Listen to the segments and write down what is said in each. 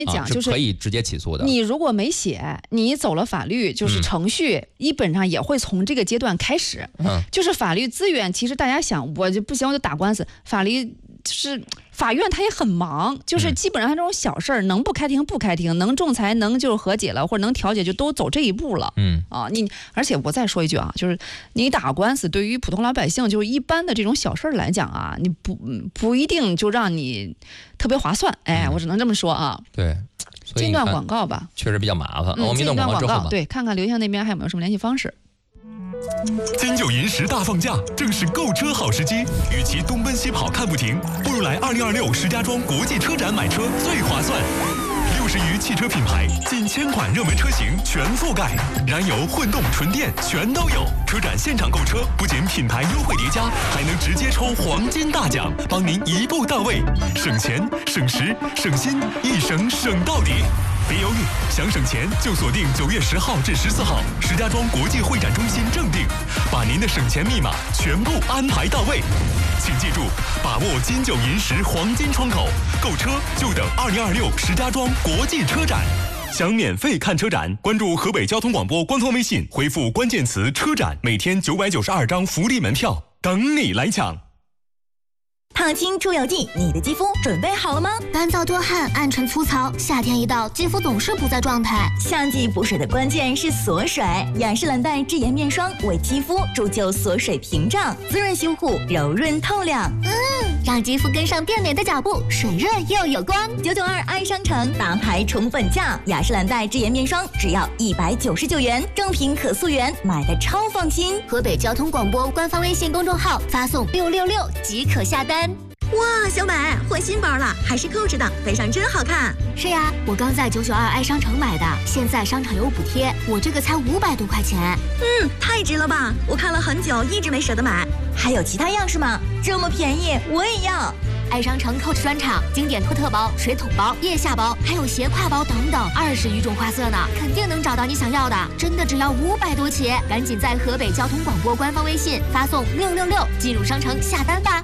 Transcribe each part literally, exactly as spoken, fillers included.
讲就是可以直接起诉的。 你如果没写，你走了法律就是程序，嗯、基本上也会从这个阶段开始。嗯，就是法律资源，其实大家想，我就不行，我就打官司。法律就是法院，他也很忙，就是基本上他这种小事儿，能不开庭不开庭，能仲裁能就是和解了，或者能调解，就都走这一步了。嗯啊，你而且我再说一句啊，就是你打官司，对于普通老百姓，就是一般的这种小事儿来讲啊，你不不一定就让你特别划算。哎，我只能这么说啊。 对。 进段广告吧， 确实比较麻烦。 嗯、 我们一段广告之后吧， 对，看看刘先那边还有没有什么联系方式。 金九银十大放假，正是购车好时机。与其东奔西跑看不停，不如来二零二六石家庄国际车展买车最划算。六十余汽车品牌，近千款热门车型全覆盖，燃油、混动、纯电全都有。车展现场购车，不仅品牌优惠叠加，还能直接抽黄金大奖，帮您一步到位，省钱、省时、省心，一省省到底。别犹豫，想省钱就锁定九月十号至十四号，石家庄国际会展中心正定，把您的省钱密码全部安排到位。请记住，把握金九银十黄金窗口，购车就等二零二六石家庄国际车展。想免费看车展，关注河北交通广播官方微信，回复关键词“车展”，每天九百九十二张福利门票等你来抢。 烫青出油剂，你的肌肤准备好了吗？ 干燥多汗、暗沉粗糙，夏天一到，肌肤总是不在状态。 夏季补水的关键是锁水，雅诗兰黛智颜面霜为肌肤铸就锁水屏障，滋润修护，柔润透亮。 嗯，让肌肤跟上变美的脚步，水润又有光。 九九二爱商城大牌宠粉价，雅诗兰黛智颜面霜只要一百九十九元，正品可溯源，买的超放心。 河北交通广播官方微信公众号发送六六六即可下单。 哇，小美换新包了，还是扣着的，背上真好看。 是呀，我刚在九九二爱商城买的，现在商场有补贴，我这个才五百多块钱。 嗯，太值了吧！我看了很久，一直没舍得买。还有其他样式吗？这么便宜，我也要。 爱商城 Coach 专场经典托特包、水桶包、腋下包，还有斜挎包等等，二十余种花色呢，肯定能找到你想要的。真的只要五百多起，赶紧在河北交通广播官方微信发送六六六进入商城下单吧。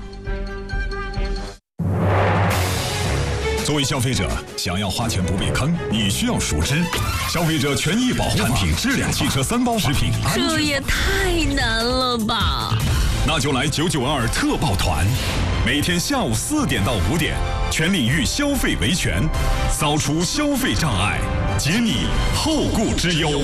作为消费者，想要花钱不被坑，你需要熟知消费者权益保护产品质量汽车三包食品安全。 这也太难了吧！ 那就来九九二特报团，每天下午四点到五点，全领域消费维权，扫除消费障碍，解你后顾之忧。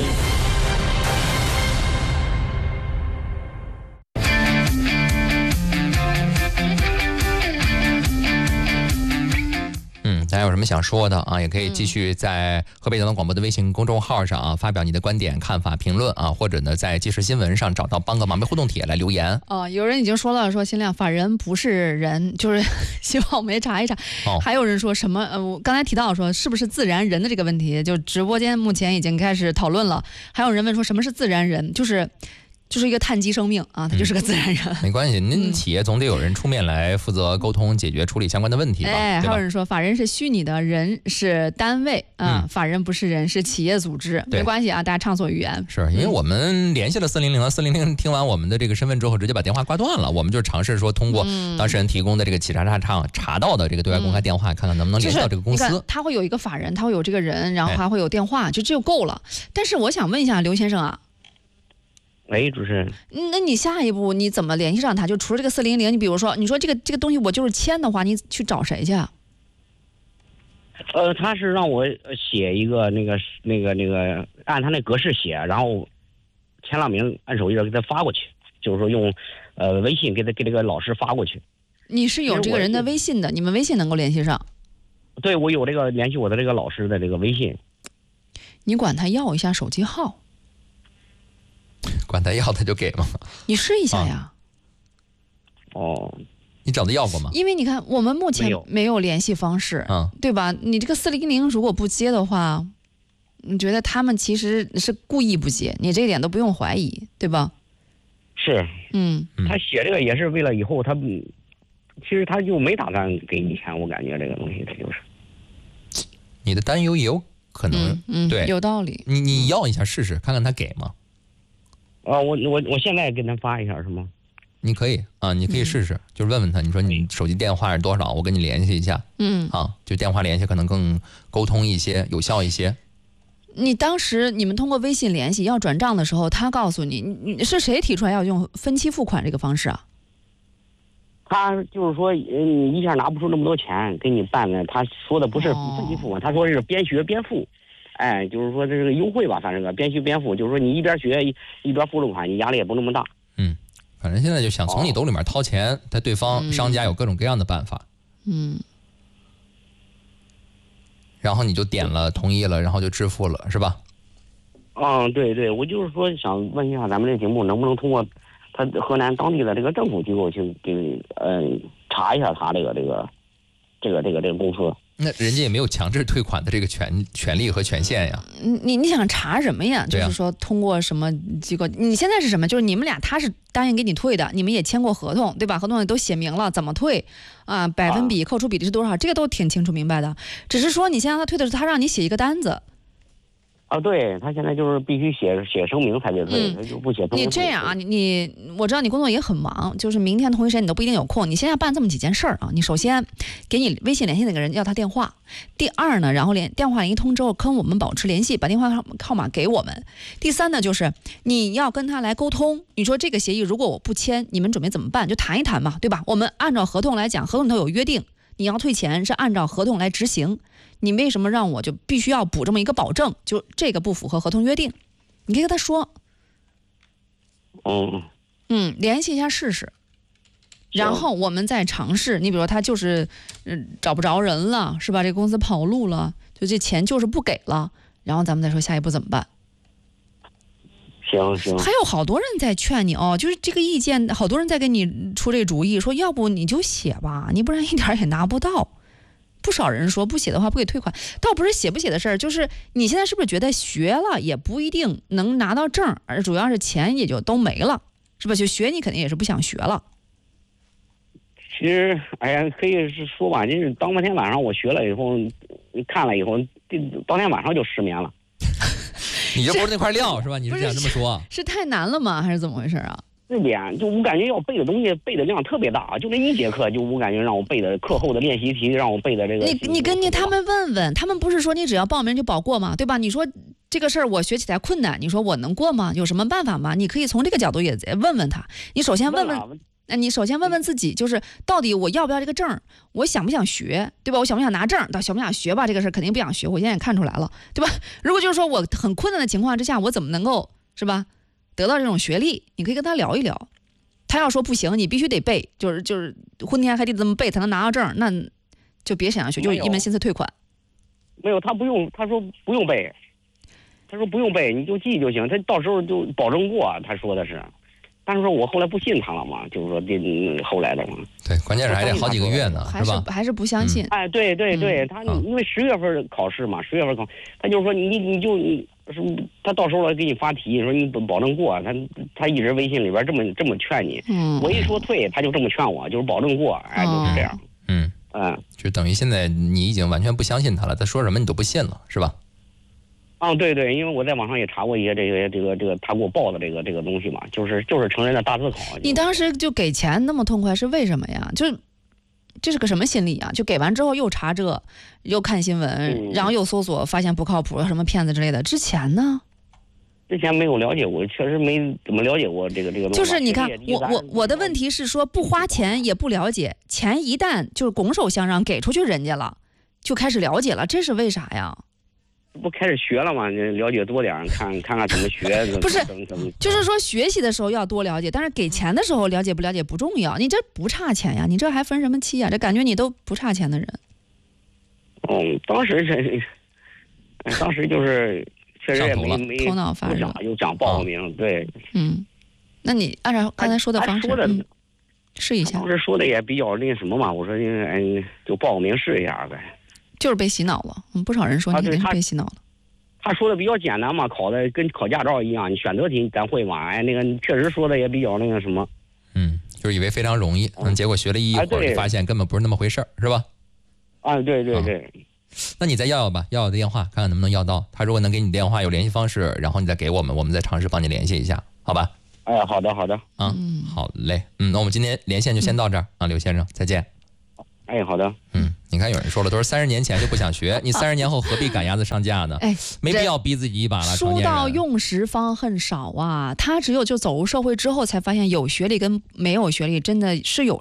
大家有什么想说的啊？也可以继续在河北交通广播的微信公众号上啊，发表你的观点、看法、评论啊，或者呢，在即时新闻上找到帮个忙呗互动帖来留言。 哦，有人已经说了，说新亮法人不是人，就是希望我们也查一查。哦、还有人说什么？呃，我刚才提到说是不是自然人的这个问题，就直播间目前已经开始讨论了。还有人问说什么是自然人，就是。就是一个碳基生命啊，它就是个自然人。嗯、 没关系，您企业总得有人出面来负责沟通、解决、处理相关的问题吧？ 哎，还有人说法人是虚拟的，人是单位啊、嗯，法人不是人，是企业组织，没关系啊，大家畅所欲言。 是因为我们联系了四零零了，四零零听完我们的这个身份之后，直接把电话挂断了。我们就尝试说通过当事人提供的这个企查查查查到的这个对外公开电话，嗯、看看能不能联系到这个公司。 就是他会有一个法人，他会有这个人，然后还会有电话，就这就够了。但是我想问一下刘先生啊。 喂，主持人， 那你下一步你怎么联系上他？就除了这个四零零，你比如说，你说这个这个东西我就是签的话，你去找谁去？ 呃，他是让我写一个那个那个那个按他那格式写，然后签了名，按手印给他发过去，就是说用呃微信给他给这个老师发过去。 你是有这个人的微信的，你们微信能够联系上？ 对，我有这个联系我的这个老师的这个微信。 你管他要一下手机号。 管他要他就给吗？ 你试一下呀。 啊、哦， 你找他要过吗？ 因为你看，我们目前没有联系方式，嗯，对吧？你这个四零零如果不接的话，你觉得他们其实是故意不接，你这一点都不用怀疑，对吧？ 是， 嗯， 他写这个也是为了以后他，其实他就没打算给你钱，我感觉这个东西他就是。 你的担忧也有可能， 嗯，嗯对， 有道理。 你你要一下试试，看看他给吗？ 啊，我我我现在跟他发一下是吗？ 你可以啊，你可以试试，嗯、就是问问他，你说你手机电话是多少，我跟你联系一下。 嗯， 啊，就电话联系可能更沟通一些，有效一些。 你当时你们通过微信联系要转账的时候，他告诉你，你是谁提出来要用分期付款这个方式啊？ 他就是说，你一下拿不出那么多钱给你办的，他说的不是分期付款，哦、他说是边学边付。哎，就是说这是个优惠吧，反正个边学边付，就是说你一边学一一边付了款，你压力也不那么大。 嗯，反正现在就想从你兜里面掏钱，但对方商家有各种各样的办法。 嗯。 然后你就点了同意了，然后就支付了，是吧？ 嗯，对对，我就是说想问一下咱们这节目能不能通过他河南当地的这个政府机构去给嗯、呃、查一下他这个这个这个这个这个公司。 那人家也没有强制退款的这个权权利和权限呀。 你你想查什么呀？就是说通过什么机构？你现在是什么？就是你们俩他是答应给你退的，你们也签过合同，对吧？合同里都写明了怎么退啊，百分比扣除比例是多少，这个都挺清楚明白的。只是说你现在他退的是他让你写一个单子。 啊，对他现在就是必须写写声明才给退，他、嗯、就不写声明。 你这样啊，你你我知道你工作也很忙，就是明天同一时间你都不一定有空。你现在办这么几件事儿啊，你首先给你微信联系那个人要他电话，第二呢，然后连电话一通之后跟我们保持联系，把电话号码给我们。第三呢，就是你要跟他来沟通，你说这个协议如果我不签，你们准备怎么办？就谈一谈嘛，对吧？我们按照合同来讲，合同里头有约定，你要退钱是按照合同来执行。你为什么让我就必须要补这么一个保证？就这个不符合合同约定，你可以跟他说。 嗯嗯，联系一下试试，然后我们再尝试。你比如说他就是，嗯，找不着人了，是吧？这公司跑路了，就这钱就是不给了，然后咱们再说下一步怎么办。 行行。 还有好多人在劝你哦，就是这个意见，好多人在给你出这个主意，说要不你就写吧，你不然一点也拿不到。不少人说不写的话不给退款，倒不是写不写的事儿，就是你现在是不是觉得学了也不一定能拿到证，而主要是钱也就都没了，是吧？就学你肯定也是不想学了。 其实，哎呀，可以是说吧，就是当天晚上我学了以后，看了以后，当天晚上就失眠了。 你这不是那块料是吧？你是想这么说？ 是, 是太难了吗？还是怎么回事啊？ 这点就我感觉要背的东西背的量特别大，就那一节课就我感觉让我背的课后的练习题让我背的这个。 你你跟你他们问问，他们不是说你只要报名就保过吗？对吧？你说这个事儿我学起来困难，你说我能过吗？有什么办法吗？你可以从这个角度也问问他。你首先问问，那你首先问问自己，就是到底我要不要这个证？我想不想学？对吧？我想不想拿证？到想不想学吧？这个事儿肯定不想学，我现在也看出来了，对吧？如果就是说我很困难的情况之下，我怎么能够是吧？得到这种学历，你可以跟他聊一聊。他要说不行，你必须得背，就是就是昏天黑地这么背才能拿到证，那就别想要学，就一门心思退款。 没有，他不用，他说不用背，他说不用背，你就记就行，他到时候就保证过，他说的是。但是说我后来不信他了嘛，就是说这、嗯、后来的嘛。 对，关键是还得好几个月呢， 是吧？还是不相信。 嗯、哎，对对对， 嗯、 他因为十月份考试嘛，十月份考，他就是说你你就你。是他到时候给你发题，说你保证过，他他一直微信里边这么这么劝你， 嗯， 我一说退，他就这么劝我，就是保证过，哎，就是这样， 嗯嗯， 就等于现在你已经完全不相信他了，他说什么你都不信了，是吧？ 啊，对对，因为我在网上也查过一些这个这个这个他给我报的这个这个东西嘛，就是就是成人的大自考。 你当时就给钱那么痛快是为什么呀？就是这是个什么心理啊？就给完之后又查这，又看新闻， 嗯、 然后又搜索，发现不靠谱，什么骗子之类的。之前呢？ 之前没有了解过，确实没怎么了解过这个这个东西。 就是你看，我我我的问题是说，不花钱也不了解，钱一旦就是拱手相让给出去人家了，就开始了解了，这是为啥呀？ 不开始学了吗？你了解多点，看看看怎么学。 不是，就是说学习的时候要多了解，但是给钱的时候了解不了解不重要。你这不差钱呀，你这还分什么期呀？这感觉你都不差钱的人。 嗯，当时这，当时就是确实也没没头脑发热， 又想报个名，对。 嗯，那你按照刚才说的方式，嗯、试一下。 当时说的也比较那什么嘛，我说哎，就报个名试一下呗。 就是被洗脑了，嗯，不少人说你肯定是被洗脑了。 他, 他说的比较简单嘛，考的跟考驾照一样，你选择题咱会嘛？哎，那个确实说的也比较那个什么。 嗯，就是以为非常容易，嗯，结果学了一会儿就发现根本不是那么回事儿，是吧？ 啊，对对对。 嗯、那你再要要吧，要要的电话，看看能不能要到。他如果能给你电话有联系方式，然后你再给我们，我们再尝试帮你联系一下，好吧？ 哎，好的好的。 啊，好嘞。嗯，那我们今天连线就先到这儿啊，刘先生，再见。 哎，好的。 嗯，你看有人说了，都是三十年前就不想学，你三十年后何必赶鸭子上架呢？ 哎， 没必要逼自己一把了。 书到用时方恨少啊，他只有就走入社会之后，才发现有学历跟没有学历真的是有